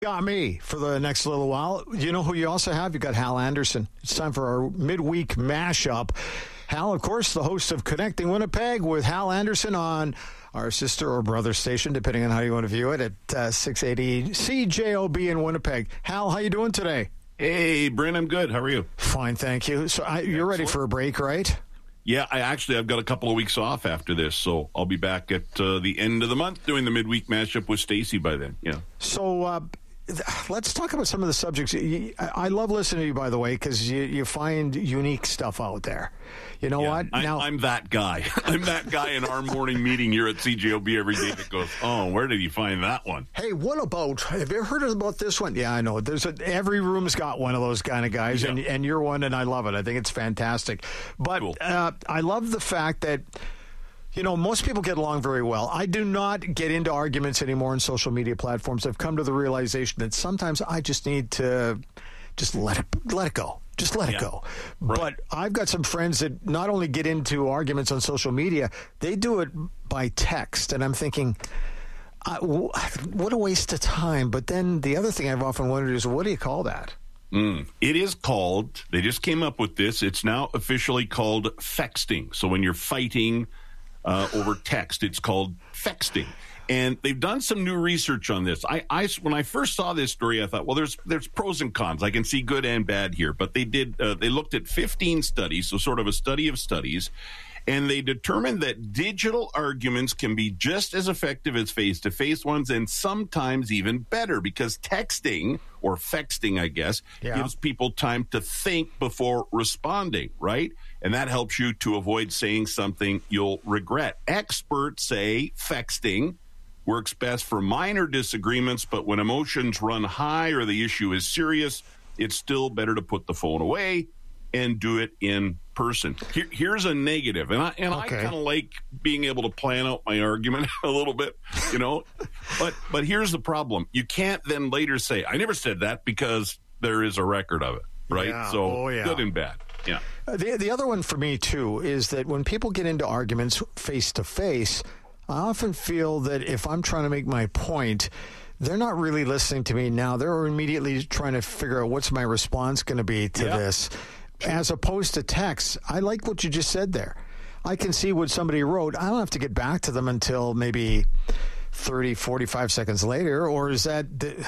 Got me for the next little while. You know who you also have? You got Hal Anderson. It's time for our midweek mashup. Hal, of course, the host of Connecting Winnipeg with Hal Anderson on our sister or brother station, depending on how you want to view it, at 680 CJOB in Winnipeg. Hal, how you doing today? Hey, Bryn, I'm good. How are you? Fine, thank you. So you're ready for a break, right? Yeah, I've got a couple of weeks off after this, so I'll be back at the end of the month doing the midweek mashup with Stacy by then. Yeah. So let's talk about some of the subjects. I love listening to you, by the way, because you find unique stuff out there. You know what? I'm that guy. I'm that guy in our morning meeting here at CJOB every day that goes, oh, where did you find that one? Hey, what about, have you ever heard about this one? Yeah, I know. Every room's got one of those kind of guys, yeah. and you're one, and I love it. I think it's fantastic. But cool. I love the fact that, you know, most people get along very well. I do not get into arguments anymore on social media platforms. I've come to the realization that sometimes I just need to just let it go. Just let it go. Right. But I've got some friends that not only get into arguments on social media, they do it by text. And I'm thinking, what a waste of time. But then the other thing I've often wondered is, what do you call that? It is called, they just came up with this, it's now officially called fexting. So when you're fighting over text, it's called fexting. And they've done some new research on this. When I first saw this story, I thought, well, there's pros and cons. I can see good and bad here. But they looked at 15 studies, so sort of a study of studies, and they determined that digital arguments can be just as effective as face-to-face ones, and sometimes even better, because texting, or fexting, I guess, gives people time to think before responding, right? And that helps you to avoid saying something you'll regret. Experts say fexting works best for minor disagreements, but when emotions run high or the issue is serious, it's still better to put the phone away and do it in person. Here's a negative, and I kind of like being able to plan out my argument a little bit, you know. But here's the problem: you can't then later say, "I never said that," because there is a record of it, right? Yeah. So good and bad. Yeah. The other one for me too is that when people get into arguments face to face, I often feel that if I'm trying to make my point, they're not really listening to me now. They're immediately trying to figure out what's my response going to be to this. As opposed to text, I like what you just said there. I can see what somebody wrote. I don't have to get back to them until maybe 30, 45 seconds later. Or is there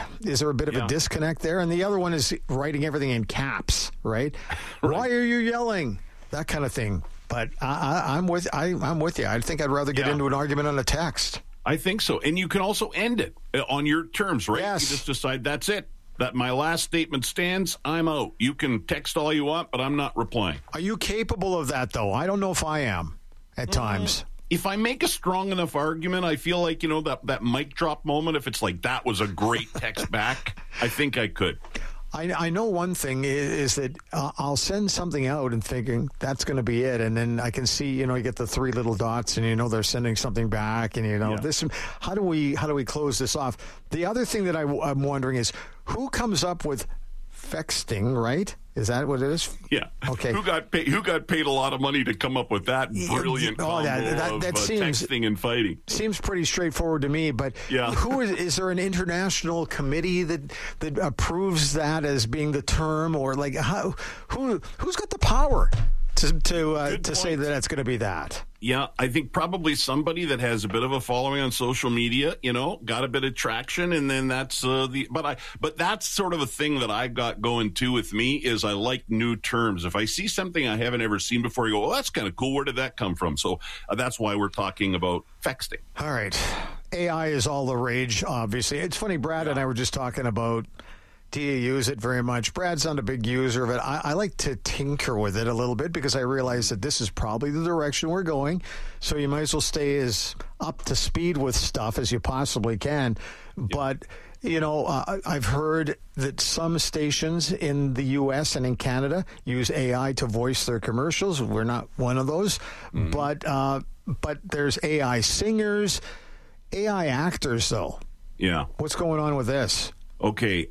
a bit of a disconnect there? And the other one is writing everything in caps, right? Why are you yelling? That kind of thing. But I'm with you. I think I'd rather get into an argument on a text. I think so. And you can also end it on your terms, right? Yes. You just decide that's it. That my last statement stands, I'm out. You can text all you want, but I'm not replying. Are you capable of that, though? I don't know if I am at times. If I make a strong enough argument, I feel like, you know, that mic drop moment, if it's like, that was a great text back, I think I could. I know one thing is that I'll send something out and thinking that's going to be it, and then I can see, you know, you get the three little dots, and you know they're sending something back, and you know this. How do we close this off? The other thing that I'm wondering is who comes up with fexting, right? Is that what it is? Yeah. Okay. Who got paid a lot of money to come up with that brilliant combo of seems, texting and fighting? Seems pretty straightforward to me, but who is there an international committee that approves that as being the term, or like who's got the power to say that it's going to be that? Yeah, I think probably somebody that has a bit of a following on social media, you know, got a bit of traction, and then that's but that's sort of a thing that I've got going too with me is I like new terms. If I see something I haven't ever seen before, you go, well, that's kind of cool. Where did that come from? So that's why we're talking about fexting. All right. AI is all the rage, obviously. It's funny, Brad and I were just talking about, do you use it very much? Brad's not a big user of it. I like to tinker with it a little bit because I realize that this is probably the direction we're going. So you might as well stay as up to speed with stuff as you possibly can. But, you know, I've heard that some stations in the U.S. and in Canada use AI to voice their commercials. We're not one of those. Mm-hmm. But there's AI singers, AI actors, though. Yeah. What's going on with this? Okay,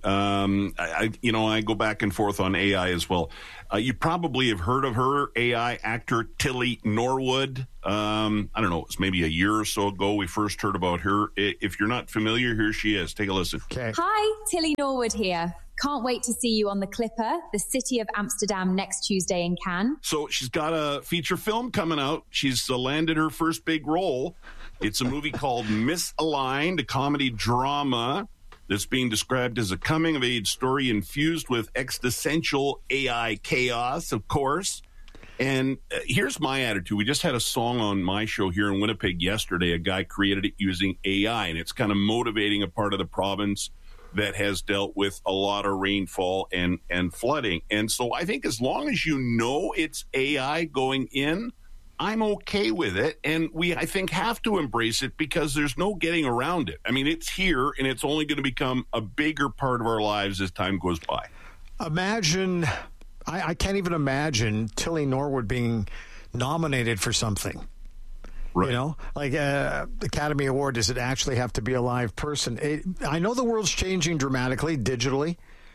I go back and forth on AI as well. You probably have heard of her, AI actor Tilly Norwood. I don't know, it was maybe a year or so ago we first heard about her. If you're not familiar, here she is. Take a listen. Okay. Hi, Tilly Norwood here. Can't wait to see you on The Clipper, the city of Amsterdam, next Tuesday in Cannes. So she's got a feature film coming out. She's landed her first big role. It's a movie called Misaligned, a comedy drama that's being described as a coming-of-age story infused with existential AI chaos, of course. And here's my attitude. We just had a song on my show here in Winnipeg yesterday. A guy created it using AI, and it's kind of motivating a part of the province that has dealt with a lot of rainfall and flooding. And so I think as long as you know it's AI going in, I'm okay with it. And we, I think, have to embrace it because there's no getting around it. I mean, it's here, and it's only going to become a bigger part of our lives as time goes by. Imagine, I can't even imagine Tilly Norwood being nominated for something. Right. You know, like Academy Award, does it actually have to be a live person? I know the world's changing dramatically, digitally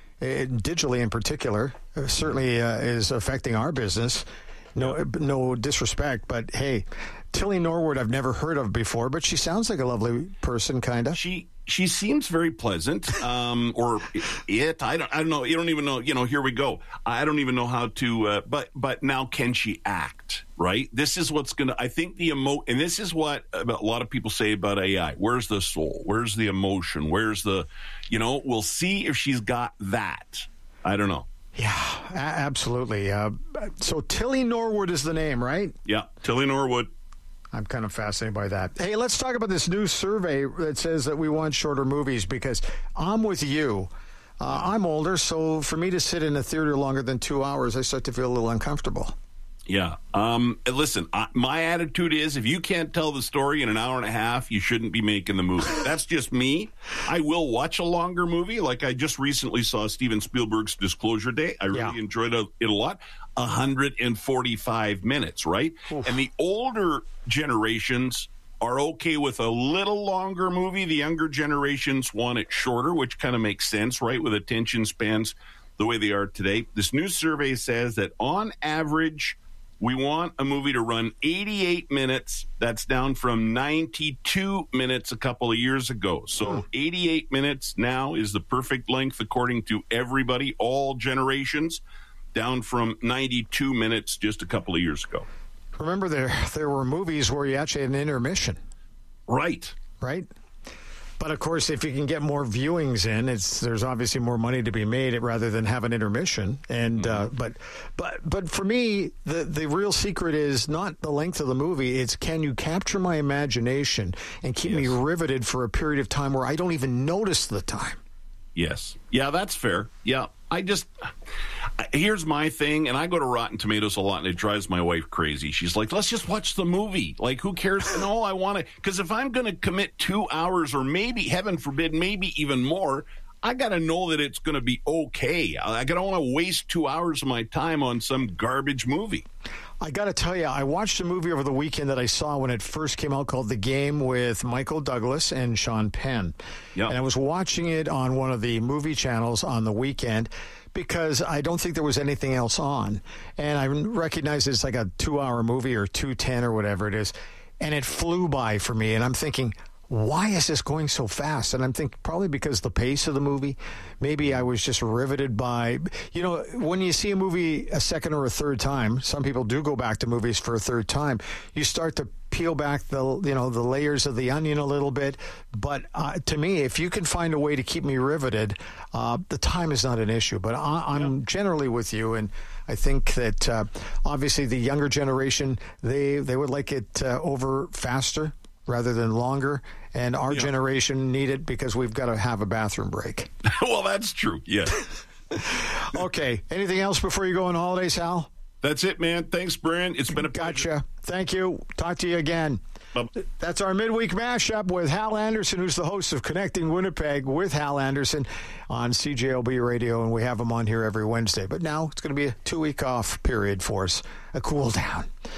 in particular, certainly is affecting our business. No disrespect, but hey, Tilly Norwood I've never heard of before, but she sounds like a lovely person, kind of. She seems very pleasant, or it. I don't know. You don't even know. You know, here we go. I don't even know how to. But now, can she act? Right. This is what's going to. I think and this is what a lot of people say about AI. Where's the soul? Where's the emotion? Where's the? We'll see if she's got that. I don't know. Yeah, absolutely. So Tilly Norwood is the name, right? Yeah, Tilly Norwood. I'm kind of fascinated by that. Hey, let's talk about this new survey that says that we want shorter movies, because I'm with you. I'm older, so for me to sit in a theater longer than 2 hours, I start to feel a little uncomfortable. Yeah. Listen, my attitude is if you can't tell the story in an hour and a half, you shouldn't be making the movie. That's just me. I will watch a longer movie. Like I just recently saw Steven Spielberg's Disclosure Day. I really enjoyed it a lot. 145 minutes, right? Oof. And the older generations are okay with a little longer movie. The younger generations want it shorter, which kind of makes sense, right? With attention spans the way they are today. This new survey says that on average, we want a movie to run 88 minutes. That's down from 92 minutes a couple of years ago. So 88 minutes now is the perfect length, according to everybody, all generations, down from 92 minutes just a couple of years ago. Remember, there were movies where you actually had an intermission. Right. But of course, if you can get more viewings in, there's obviously more money to be made rather than have an intermission. And but for me, the real secret is not the length of the movie. It's can you capture my imagination and keep me riveted for a period of time where I don't even notice the time. Yes. Yeah, that's fair. Yeah. Here's my thing, and I go to Rotten Tomatoes a lot, and it drives my wife crazy. She's like, let's just watch the movie. Like, who cares? No, I want to, because if I'm going to commit 2 hours or maybe, heaven forbid, maybe even more, I got to know that it's going to be okay. I don't want to waste 2 hours of my time on some garbage movie. I got to tell you, I watched a movie over the weekend that I saw when it first came out called The Game with Michael Douglas and Sean Penn. Yep. And I was watching it on one of the movie channels on the weekend because I don't think there was anything else on. And I recognized it's like a 2-hour movie or 2:10 or whatever it is. And it flew by for me. And I'm thinking, why is this going so fast? And I'm thinking probably because the pace of the movie. Maybe I was just riveted by, when you see a movie a second or a third time, some people do go back to movies for a third time. You start to peel back the layers of the onion a little bit. But to me, if you can find a way to keep me riveted, the time is not an issue. But I'm generally with you, and I think that obviously the younger generation, they would like it over faster rather than longer, and our generation need it because we've got to have a bathroom break. Well, that's true, yeah. Okay, anything else before you go on holidays, Hal? That's it, man. Thanks, Brian. It's been a pleasure. Gotcha. Thank you. Talk to you again. Bye-bye. That's our midweek mashup with Hal Anderson, who's the host of Connecting Winnipeg with Hal Anderson on CJLB Radio, and we have him on here every Wednesday. But now it's going to be a 2-week off period for us, a cool down.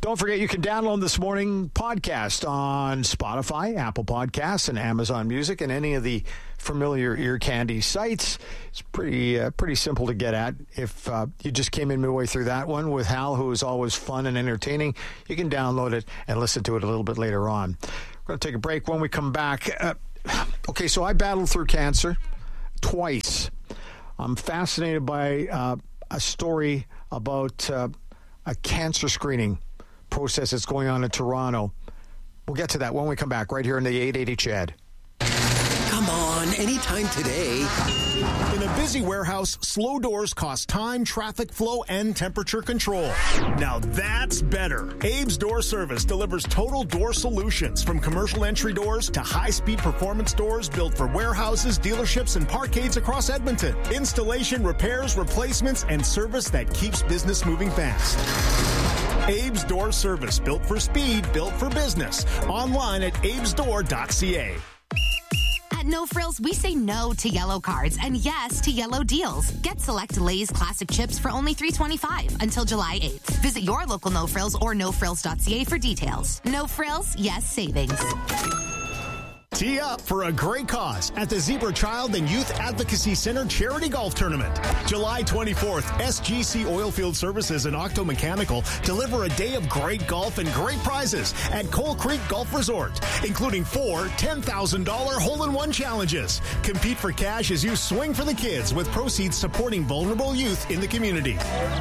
Don't forget, you can download this morning podcast on Spotify, Apple Podcasts, and Amazon Music, and any of the familiar ear candy sites. It's pretty simple to get at. If you just came in midway through that one with Hal, who is always fun and entertaining, you can download it and listen to it a little bit later on. We're going to take a break. When we come back, okay, so I battled through cancer twice. I'm fascinated by a story about a cancer screening process that's going on in Toronto. We'll get to that when we come back right here in the 880 CHED. Come on, anytime today. In a busy warehouse, slow doors cost time, traffic flow, and temperature control. Now that's better. Abe's Door Service delivers total door solutions, from commercial entry doors to high-speed performance doors built for warehouses, dealerships, and parkades across Edmonton. Installation, repairs, replacements, and service that keeps business moving fast. Abe's Door Service, built for speed, built for business. Online at abesdoor.ca. At No Frills, we say no to yellow cards and yes to yellow deals. Get select Lay's classic chips for only $3.25 until July 8th. Visit your local No Frills or nofrills.ca for details. No Frills, yes savings. Tee up for a great cause at the Zebra Child and Youth Advocacy Center Charity Golf Tournament. July 24th, SGC Oilfield Services and Octo Mechanical deliver a day of great golf and great prizes at Coal Creek Golf Resort, including 4 $10,000 hole-in-one challenges. Compete for cash as you swing for the kids, with proceeds supporting vulnerable youth in the community.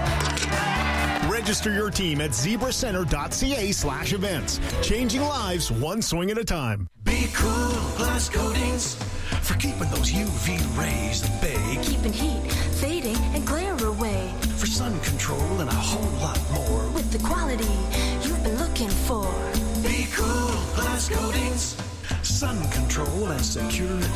Register your team at zebracenter.ca/events. Changing lives one swing at a time. Be Cool Glass Coatings for keeping those UV rays at bay. Keeping heat, fading, and glare away. For sun control and a whole lot more. With the quality you've been looking for. Be Cool Glass Coatings. Sun control and security.